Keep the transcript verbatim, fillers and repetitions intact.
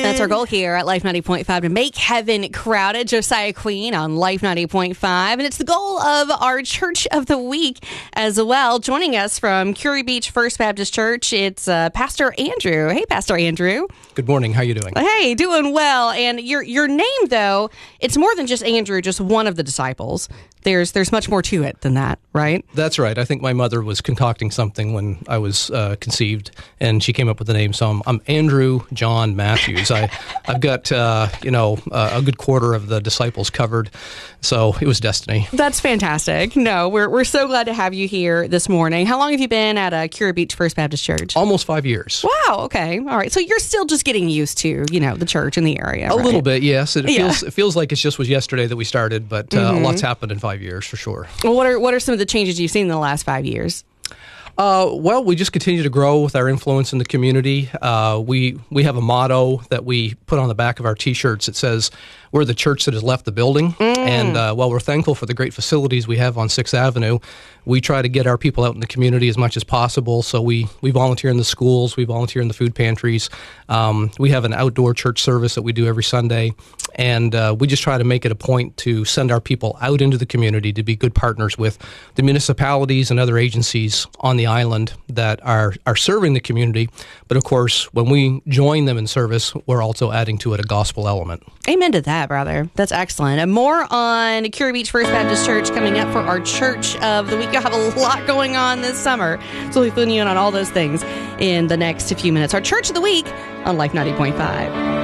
That's our goal here at Life ninety point five, to make heaven crowded. Josiah Queen on Life ninety point five. And it's the goal of our Church of the Week as well. Joining us from Curie Beach First Baptist Church, it's uh, Pastor Andrew. Hey, Pastor Andrew. Good morning. How you doing? Hey, doing well. And your your name, though, it's more than just Andrew, just one of the disciples. There's there's much more to it than that, right? That's right. I think my mother was concocting something when I was uh, conceived, and she came up with the name. So I'm, I'm Andrew John Matthews. I, I've got, uh, you know, uh, a good quarter of the disciples covered, so it was destiny. That's fantastic. No, we're we're so glad to have you here this morning. How long have you been at uh, Curie Beach First Baptist Church? Almost five years. Wow, okay. All right. So you're still just getting used to, you know, the church in the area, A right? little bit, yes. It Yeah. feels it feels like it just was yesterday that we started, but uh, Mm-hmm. a lot's happened in five years for sure. Well, what are what are some of the changes you've seen in the last five years? Uh, well, we just continue to grow with our influence in the community. Uh, we we have a motto that we put on the back of our T-shirts. It says, "We're the church that has left the building." Mm. And uh, while we're thankful for the great facilities we have on sixth Avenue, we try to get our people out in the community as much as possible. So we, we volunteer in the schools, we volunteer in the food pantries. Um, we have an outdoor church service that we do every Sunday. And uh, we just try to make it a point to send our people out into the community to be good partners with the municipalities and other agencies on the island that are, are serving the community. But of course, when we join them in service, we're also adding to it a gospel element. Amen to that, brother. That's excellent. And more on Curie Beach First Baptist Church coming up for our Church of the Week. You'll have a lot going on this summer, so we'll fill you in on all those things in the next few minutes. Our Church of the Week on Life ninety point five.